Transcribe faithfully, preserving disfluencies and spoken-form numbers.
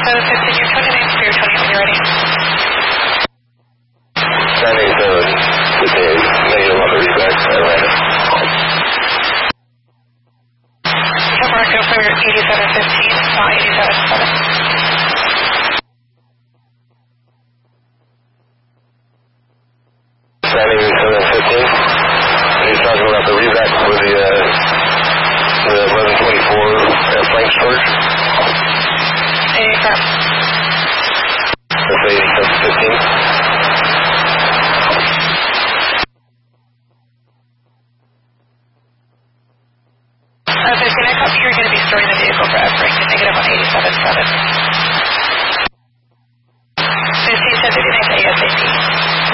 eighty-seven fifteen, you're twenty-nine, clear twenty when you're ready. nine eighty-seven fifteen, negative on the reback, Atlanta. So far, confirm you're eighty-seven fifteen, not eighty-seven seven. nine eighty-seven fifteen, you're talking about the reback for the, uh, the eleven twenty-four uh, flank storage? Confirm. That's eighty-seven fifteen. Uh, fifteen, I copy you're going to be storing the vehicle for F-Ring, negative on eighty-seven seven.